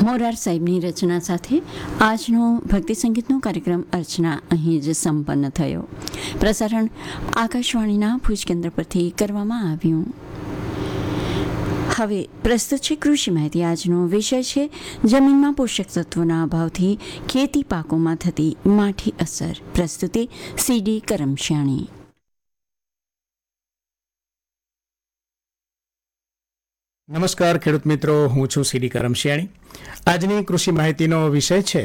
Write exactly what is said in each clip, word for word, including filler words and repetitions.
મોરાર સાહેબની રચના સાથે આજનો ભક્તિ સંગીતનો કાર્યક્રમ અર્ચના અહીં જ સંપન્ન થયો. પ્રસારણ આકાશવાણીના ભુજ કેન્દ્ર પરથી કરવામાં આવ્યું. હવે પ્રસ્તુત છે કૃષિ માહિતી. આજનો વિષય છે જમીનમાં પોષક તત્વોના અભાવથી ખેતી પાકોમાં થતી માઠી અસર. પ્રસ્તુતિ સીડી કરમશિયાણી. નમસ્કાર ખેડૂત મિત્રો, હું છું સીડી કરમશિયાણી. આજની કૃષિ માહિતીનો વિષય છે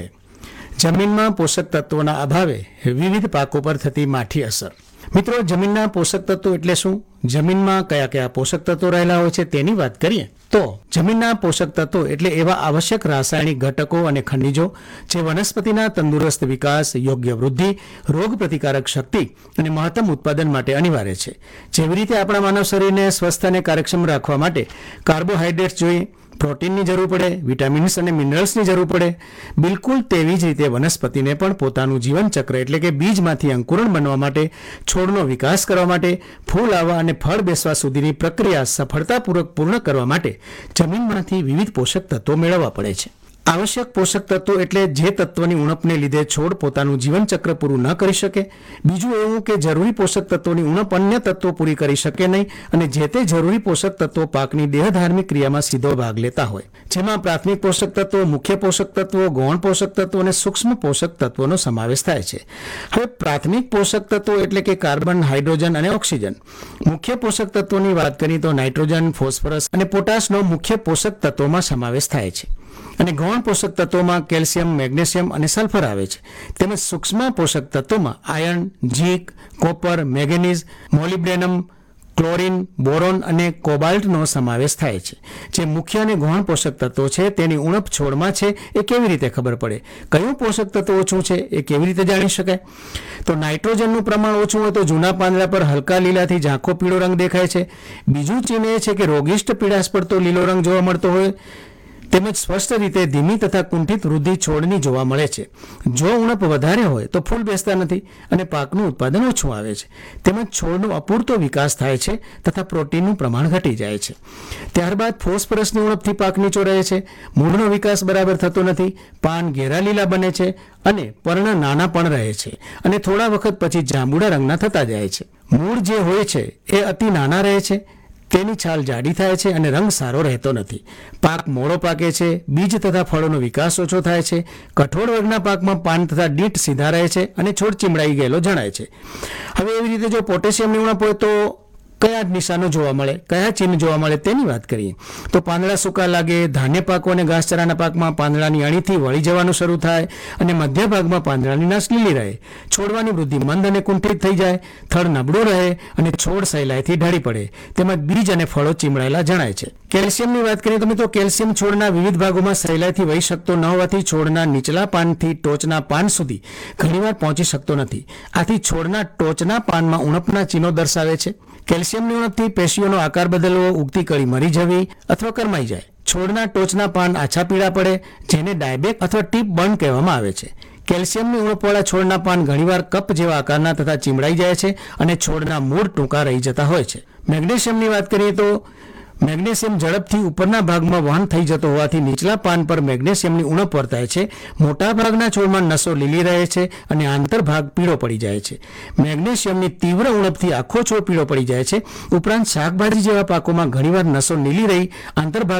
જમીનમાં પોષક તત્વોના અભાવે વિવિધ પાકો પર થતી માઠી અસર. મિત્રો, જમીનના પોષક તત્વો એટલે શું? જમીનમાં કયા કયા પોષક તત્વો રહેલા હોય છે તેની વાત કરીએ તો જમીનના પોષક તત્વો એટલે એવા આવશ્યક રાસાયણિક ઘટકો અને ખનિજો જે વનસ્પતિના તંદુરસ્ત વિકાસ, યોગ્ય વૃદ્ધિ, રોગ પ્રતિકારક શક્તિ અને મહત્તમ ઉત્પાદન માટે અનિવાર્ય છે. જેવી રીતે આપણા માનવ શરીરને સ્વસ્થ અને કાર્યક્ષમ રાખવા માટે કાર્બોહાઈડ્રેટ્સ જોઈએ, પ્રોટીનની જરૂર પડે, વિટામિન્સ અને મિનરલ્સની જરૂર પડે, બિલકુલ તેવી જ રીતે વનસ્પતિને પણ પોતાનું જીવનચક્ર એટલે કે બીજમાંથી અંકુરણ બનવા માટે, છોડનો વિકાસ કરવા માટે, ફૂલ આવવા અને ફળ બેસવા સુધીની પ્રક્રિયા સફળતાપૂર્વક પૂર્ણ કરવા માટે જમીનમાંથી વિવિધ પોષક તત્વો મેળવવા પડે છે. આવશ્યક પોષક તત્વો એટલે જે તત્વની ઉણપને લીધે છોડ પોતાનું જીવનચક્ર પૂરું ન કરી શકે. બીજું એવું કે જરૂરી પોષક તત્વોની ઉણપ અન્ય તત્વો પૂરી કરી શકે નહીં અને જે તે જરૂરી પોષક તત્વો પાકની દેહધાર્મિક ક્રિયામાં સીધો ભાગ લેતા હોય, જેમાં પ્રાથમિક પોષક તત્વો, મુખ્ય પોષક તત્વો, ગૌણ પોષક તત્વો અને સૂક્ષ્મ પોષક તત્વોનો સમાવેશ થાય છે. હવે પ્રાથમિક પોષક તત્વો એટલે કે કાર્બન, હાઇડ્રોજન અને ઓક્સિજન. મુખ્ય પોષક તત્વોની વાત કરીએ તો નાઇટ્રોજન, ફોસ્ફરસ અને પોટાશનો મુખ્ય પોષક તત્વોમાં સમાવેશ થાય છે. અને ગૌણ પોષક તત્વોમાં કેલ્શિયમ, મેગ્નેશિયમ અને સલ્ફર આવે છે. તેમજ સૂક્ષ્મ પોષક તત્વોમાં આયર્ન, ઝીંક, copper, manganese, molybdenum, chlorine, boron અને કોબાલ્ટનો સમાવેશ થાય છે. જે મુખ્ય અને ગૌણ પોષક તત્વો છે તેની ઉણપ છોડમાં છે એ કેવી રીતે ખબર પડે? કયું પોષક તત્વ ઓછું છે એ કેવી રીતે જાણી શકાય? તો નાઇટ્રોજનનું પ્રમાણ ઓછું હોય તો જૂના પાંદડા પર હલકા લીલાથી ઝાંખો પીળો રંગ દેખાય છે. બીજું ચિહ્ન એ છે કે રોગિષ્ટ પીળાશ પડતો લીલો રંગ જોવા મળતો હોય તેમજ સ્પષ્ટ રીતે ધીમી તથા કુંઠિત વૃદ્ધિ છોડની જોવા મળે છે. જો ઉણપ વધારે હોય તો ફૂલ બેસતા નથી અને પાકનું ઉત્પાદન ઓછું આવે છે. તેમજ છોડનો અપૂરતો વિકાસ થાય છે તથા પ્રોટીનનું પ્રમાણ ઘટી જાય છે. ત્યારબાદ ફોસ્ફરસની ઉણપથી પાક નીચો રહે છે, મૂળનો વિકાસ બરાબર થતો નથી, પાન ઘેરા લીલા બને છે અને પર્ણ નાના પણ રહે છે અને થોડા વખત પછી જાંબુડા રંગના થતા જાય છે. મૂળ જે હોય છે એ અતિ નાના રહે છે, તેની છાલ જાડી થાય છે અને રંગ સારો રહેતો નથી. પાક મોડો પાકે છે, બીજ તથા ફળોનો વિકાસ ઓછો થાય છે. કઠોળ વર્ગના પાકમાં પાન તથા ડીંટ સીધા રહે છે અને છોડ ચીમડાઈ ગયેલો જણાય છે. હવે એવી રીતે જો પોટેશિયમની ઉણપ હોય તો કયા નિશાનો જોવા મળે, કયા ચિહ્ન જોવા મળે તેની વાત કરીએ તો પાંદડા સૂકા લાગે, ધાન્ય પાકો અને ઘાસચારાના પાકમાં પાંદડાની અણીથી વળી જવાનું શરૂ થાય અને મધ્ય ભાગમાં પાંદડાની નાશ લીલી રહે, છોડવાની વૃદ્ધિ મંદ અને કુંઠિત થઈ જાય, થડ નબળો રહે અને છોડ સહેલાઈથી ઢળી પડે, તેમજ બીજ અને ફળો ચીમડાયેલા જણાય છે. કેલ્શિયમની વાત કરીએ તો મિત્રો કેલ્શિયમ છોડના વિવિધ ભાગોમાં સહેલાઈથી વહી શકતો ન હોવાથી છોડના નીચલા પાનથી ટોચના પાન સુધી ઘણીવાર પહોંચી શકતો નથી. આથી છોડના ટોચના પાનમાં ઉણપના ચિહ્નો દર્શાવે છે. કેલ્શિયમની ઉણપથી પેશીઓનો આકાર બદલવો, ઉગતી કળી મરી જવી અથવા કરમાઈ જાય. છોડના ટોચના પાન આછા પીળા પડે, જેને ડાયબેક અથવા ટીપ બર્ન કહેવામાં આવે છે. કેલ્શિયમની ઉણપવાળા છોડના પાન ઘણીવાર કપ જેવા આકારના તથા ચીમડાઈ જાય છે અને છોડના મૂળ ટૂંકા રહી જતા હોય છે. મેગ્નેશિયમની વાત કરીએ તો મેગ્નેશિયમ ઝડપથી ઉપરના ભાગમાં વહન થઈ જતો હોવાથી નીચલા પાન પર મેગ્નેશિયમની ઉણપ વર્તાય છે. મોટા ભાગના છોડમાં નસો લીલી રહે છે અને આંતરભાગ પીળો પડી જાય છે. મેગ્નેશિયમની તીવ્ર ઉણપથી આખો છોડ પીળો પડી જાય છે. ઉપરાંત શાકભાજી જેવા પાકોમાં ઘણીવાર નસો લીલી રહી આંતરભાગ